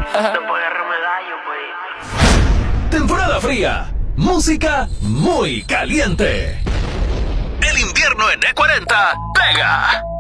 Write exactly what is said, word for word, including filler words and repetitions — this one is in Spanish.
Temporada fría, música muy caliente. El invierno en E cuarenta pega.